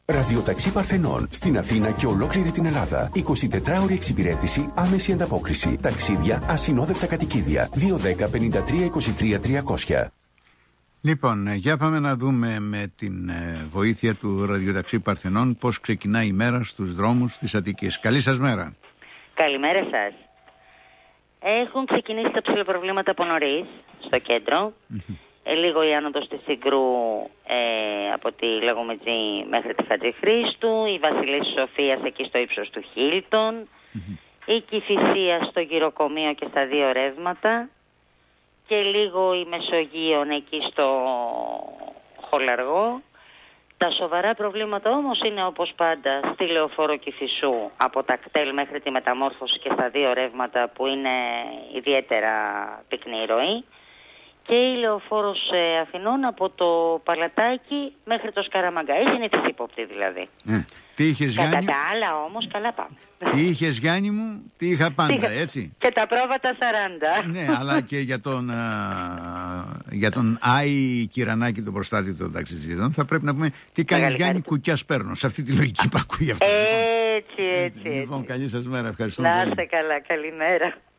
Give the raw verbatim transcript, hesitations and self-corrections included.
Ραδιοταξί Παρθενών. Στην Αθήνα και ολόκληρη την Ελλάδα. εικοσιτετράωρη εξυπηρέτηση, άμεση ανταπόκριση. Ταξίδια, ασυνόδευτα κατοικίδια. δύο δέκα πενήντα τρία είκοσι τρία τριακόσια. Λοιπόν, για πάμε να δούμε με την ε, βοήθεια του Ραδιοταξί Παρθενών πώς ξεκινάει η μέρα στους δρόμους της Αττικής. Καλή σας μέρα. Καλημέρα σας. Έχουν ξεκινήσει τα ψηλοπροβλήματα από νωρίς στο κέντρο. Mm-hmm. Ε, λίγο η άνοδος της Συγκρού ε, από τη Λαγομετζή μέχρι τη Χατζηχρήστου, η Βασιλής Σοφίας εκεί στο ύψος του Χίλτον, mm-hmm. η Κηφισία στο Γυροκομείο και στα δύο ρεύματα και λίγο η Μεσογείων εκεί στο Χολαργό. Τα σοβαρά προβλήματα όμως είναι όπως πάντα στη Λεωφόρο Κηφισού από τα κτέλ μέχρι τη Μεταμόρφωση και στα δύο ρεύματα που είναι ιδιαίτερα πυκνή ροή. Και η Λεωφόρος ε, Αθηνών από το Παλατάκι μέχρι το Σκαραμαγκά. Είναι της ύποπτη δηλαδή. Ε, τι είχες Κατά Γιάννη? τα άλλα όμως καλά πάμε. Τι είχες Γιάννη μου? Τι είχα πάντα, είχα... έτσι. Και τα πρόβατα σαράντα. Ναι, αλλά και για τον, α, για τον Άι Κυρανάκη, τον προστάτη των ταξιδιωτών, θα πρέπει να πούμε τι κάνει Γιάννη χάρη. Κουκιάς παίρνω. Σε αυτή τη λογική που ακούει αυτό. Έτσι, έτσι. έτσι, λοιπόν, έτσι. καλή σας μέρα. Ευχαριστώ. Να είστε καλά. Καλημέρα.